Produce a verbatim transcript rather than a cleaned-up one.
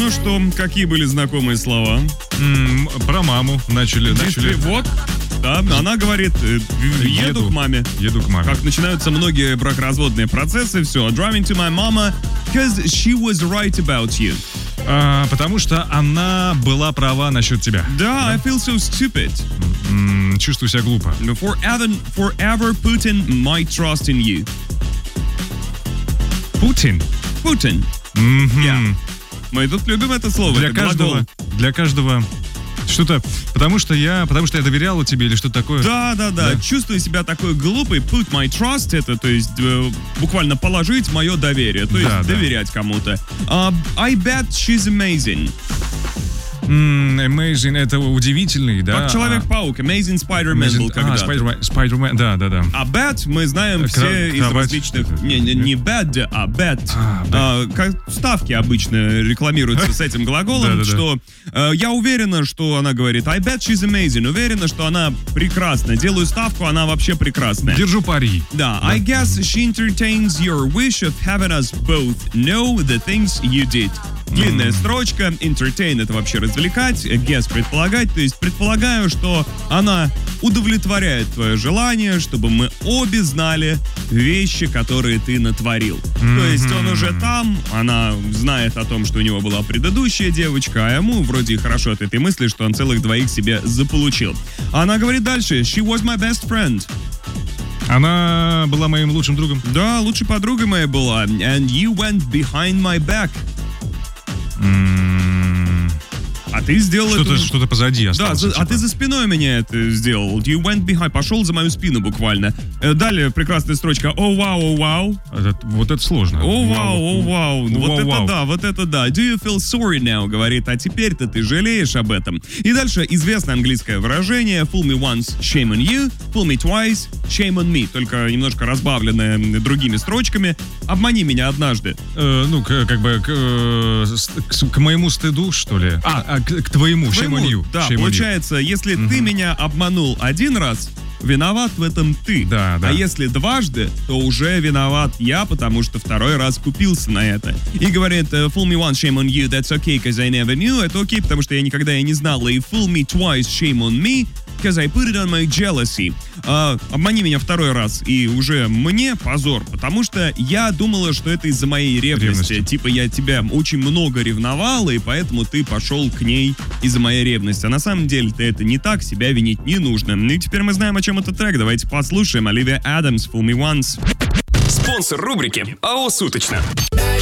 Ну что, какие были знакомые слова? М, про маму начали. начали. Вот, да, она говорит, э, еду, Еду. к маме. Еду к маме. Как начинаются многие бракоразводные процессы, все. Driving to my mama, because she was right about you. А, потому что она была права насчет тебя. Да, I feel so stupid. М, чувствую себя глупо. Forever, forever Putin might trust in you. Путин. Putin. Мгм. Yeah. Мы тут любим это слово. Для это глагол. каждого, для каждого что-то, потому что я, потому что я доверяла тебе или что-то такое. Да, да, да, Да. чувствую себя такой глупый. Put my trust, это, то есть, э, буквально положить мое доверие, то есть, Да, да. доверять кому-то. Uh, I bet she's amazing. М, Amazing, это удивительный, да? Как Человек-паук, Amazing Spider-Man Amazing- был а, когда-то. Spider-Man, Spider-Man, да, да, да. А bet мы знаем Кра- все из кровать. различных... Не, не, не bad, а bet. А, bet. А, как вставки обычно рекламируются с этим глаголом, Да-да-да. что э, я уверена, что она говорит I bet she's amazing. Уверена, что она прекрасна. Делаю ставку, она вообще прекрасная. Держу пари. Да, I guess she entertains your wish of having us both know the things you did. Длинная строчка, entertain — это вообще развлекать, guess — предполагать, то есть предполагаю, что она удовлетворяет твое желание, чтобы мы обе знали вещи, которые ты натворил. То есть он уже там, она знает о том, что у него была предыдущая девочка, а ему вроде и хорошо от этой мысли, что он целых двоих себе заполучил. Она говорит дальше, she was my best friend. Она была моим лучшим другом. Да, лучшей подругой моей была. And you went behind my back. М, А ты сделал Что-то, это... что-то позади Да, осталось. за- а типа. ты за спиной меня это сделал. You went behind. Пошел за мою спину буквально. Э, Далее прекрасная строчка. О, вау, о, вау. Это- вот это сложно. О, вау, о, вау. Вот Вау, это вау. да, вот это да. Do you feel sorry now? Говорит, а теперь-то ты жалеешь об этом. И дальше известное английское выражение. Fool me once, shame on you. Fool me twice, shame on me. Только немножко разбавленное м, другими строчками. Обмани меня однажды. Э, ну, к- как бы к, э, с- к, к моему стыду, что ли? А, а, к, к твоему, shame on you. Да, Shame on you. получается, если ты меня обманул один раз, виноват в этом ты. Да, да. А если дважды, то уже виноват я, потому что второй раз купился на это. И говорит, э, fool me once, shame on you, that's okay, cause I never knew. Это окей, потому что я никогда и не знала. И fool me twice, shame on me, because I put it on my jealousy. А, обмани меня второй раз, и уже мне позор, потому что я думала, что это из-за моей ревности. Ревности. Типа я тебя очень много ревновала, и поэтому ты пошел к ней из-за моей ревности. А на самом деле-то это не так, себя винить не нужно. Ну и теперь мы знаем, о чем этот трек. Давайте послушаем. Оливия Адамс, Fool Me Once. Спонсор рубрики АО «Суточно».